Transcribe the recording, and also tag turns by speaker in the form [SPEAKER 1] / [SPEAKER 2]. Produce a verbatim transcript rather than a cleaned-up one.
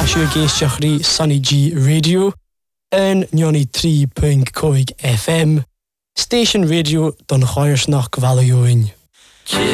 [SPEAKER 1] siúr géisteach rí Sunny G Radio an ninety three point five F M Station Radio don Choirsnach Valioin.